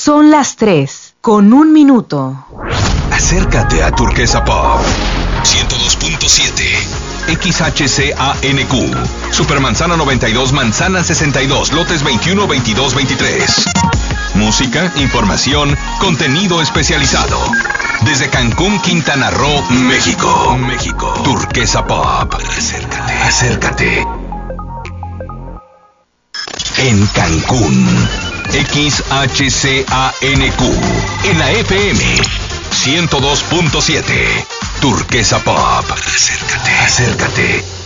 Son las 3:01. Acércate a Turquesa Pop 102.7 XHCANQ Supermanzana 92, Manzana 62, lotes 21, 22, 23. Música, información, contenido especializado. Desde Cancún, Quintana Roo, México. Turquesa Pop. Acércate. En Cancún, XHCANQ. En la FM 102.7. Turquesa Pop. Acércate.